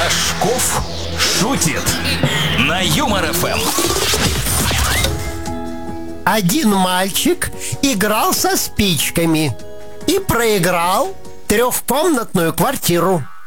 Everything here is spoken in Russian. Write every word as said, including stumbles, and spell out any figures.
Рожков шутит на Юмор эф эм. Один мальчик играл со спичками и проиграл трехкомнатную квартиру.